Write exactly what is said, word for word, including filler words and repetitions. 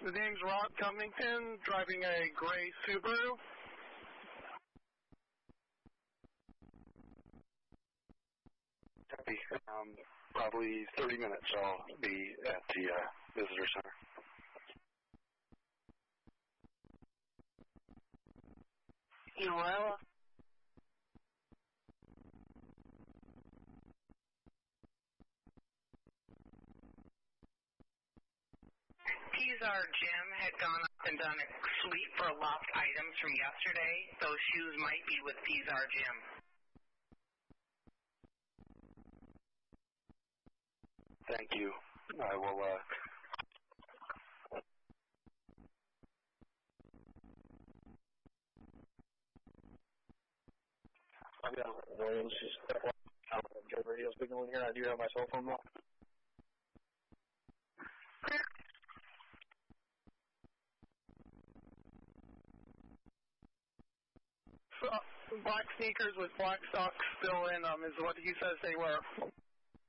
The name's Rob Covington, driving a gray Subaru. Um, probably thirty minutes I'll be at the uh, visitor center. Well, T-Zar Jim had gone up and done a sweep for lost items from yesterday. Those shoes might be with T-Zar Jim. Thank you. I will, uh... I've got Williams, just good radio signal in here. I do have my cell phone locked. So, black sneakers with black socks still in them is what he says they were.